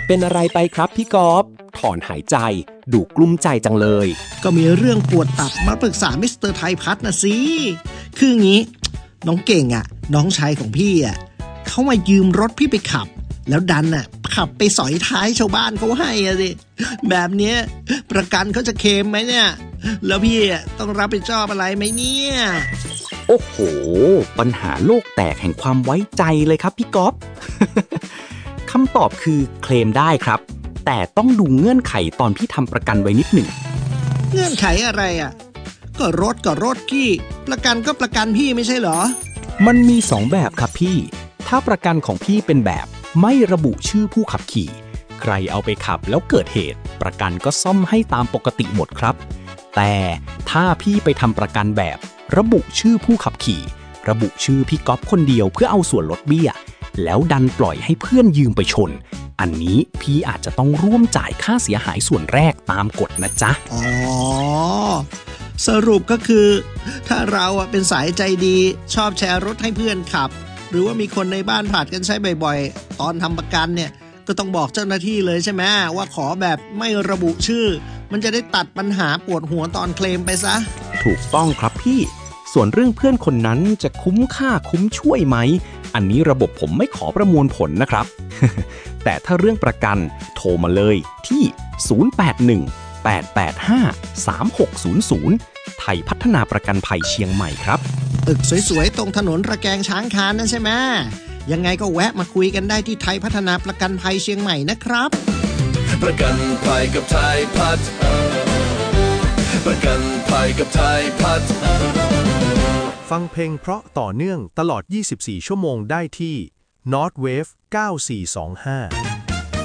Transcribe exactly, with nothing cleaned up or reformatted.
เป็นอะไรไปครับพี่กอล์ฟถอนหายใจดูกลุ้มใจจังเลยก็มีเรื่องปวดตับมาปรึกษามิสเตอร์ไทยพัฒน์นะสิคืองี้น้องเก่งอ่ะน้องชายของพี่อ่ะเขามายืมรถพี่ไปขับแล้วดันอ่ะขับไปสอยท้ายชาวบ้านเขาให้อ่ะสิแบบเนี้ยประกันเขาจะเคลมไหมเนี่ยแล้วพี่อ่ะต้องรับผิดชอบอะไรไหมเนี่ยโอ้โหปัญหาโลกแตกแห่งความไว้ใจเลยครับพี่ก๊อฟ คำตอบคือเคลมได้ครับแต่ต้องดูเงื่อนไขตอนพี่ทำประกันไว้นิดหนึ่งเงื่อนไขอะไรอ่ะก็รถก็รถพี่ประกันก็ประกันพี่ไม่ใช่เหรอมันมีสองแบบครับพี่ถ้าประกันของพี่เป็นแบบไม่ระบุชื่อผู้ขับขี่ใครเอาไปขับแล้วเกิดเหตุประกันก็ซ่อมให้ตามปกติหมดครับแต่ถ้าพี่ไปทำประกันแบบระบุชื่อผู้ขับขี่ระบุชื่อพี่ก๊อฟคนเดียวเพื่อเอาส่วนลดเบี้ยแล้วดันปล่อยให้เพื่อนยืมไปชนอันนี้พี่อาจจะต้องร่วมจ่ายค่าเสียหายส่วนแรกตามกฎนะจ๊ะอ๋อสรุปก็คือถ้าเราอ่ะเป็นสายใจดีชอบแชร์รถให้เพื่อนขับหรือว่ามีคนในบ้านผ่านกันใช้บ่อยๆตอนทำประกันเนี่ยก็ต้องบอกเจ้าหน้าที่เลยใช่ไหมว่าขอแบบไม่ระบุชื่อมันจะได้ตัดปัญหาปวดหัวตอนเคลมไปซะถูกต้องครับพี่ส่วนเรื่องเพื่อนคนนั้นจะคุ้มค่าคุ้มช่วยไหมอันนี้ระบบผมไม่ขอประมวลผลนะครับ แต่ถ้าเรื่องประกันโทรมาเลยที่ศูนย์ แปด หนึ่ง แปด แปด ห้า สาม หก ศูนย์ ศูนย์ไทยพัฒนาประกันภัยเชียงใหม่ครับตึกสวยๆตรงถนนระแกงช้างคานนั่นใช่ไหมยังไงก็แวะมาคุยกันได้ที่ไทยพัฒนาประกันภัยเชียงใหม่นะครับประกันภัยกับไทยพัฒน์ประกันภัยกับไทยพัฒน์ฟังเพลงเพราะต่อเนื่องตลอดยี่สิบสี่ชั่วโมงได้ที่ North Wave เก้าสี่สองห้า